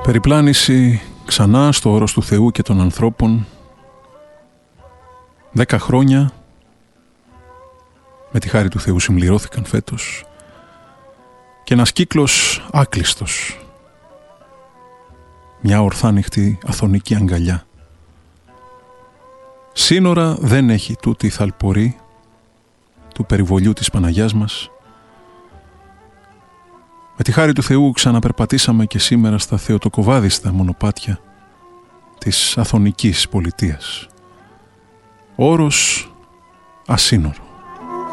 Περιπλάνηση ξανά στο όρος του Θεού και των ανθρώπων. 10 χρόνια με τη χάρη του Θεού συμπληρώθηκαν φέτος και ένας κύκλος άκλειστος, μια ορθάνυχτη αθωνική αγκαλιά. Σύνορα δεν έχει τούτη η θαλπορή του περιβολιού της Παναγιάς μας. Με τη χάρη του Θεού ξαναπερπατήσαμε και σήμερα στα θεοτοκοβάδιστα μονοπάτια της αθωνικής πολιτείας. Όρος ασύνορο.